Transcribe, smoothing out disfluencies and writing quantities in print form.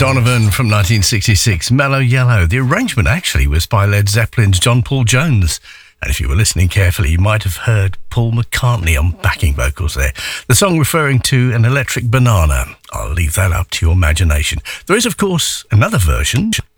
Donovan from 1966, Mellow Yellow. The arrangement actually was by Led Zeppelin's John Paul Jones. And if you were listening carefully, you might have heard Paul McCartney on backing vocals there. The song referring to an electric banana. I'll leave that up to your imagination. There is, of course, another version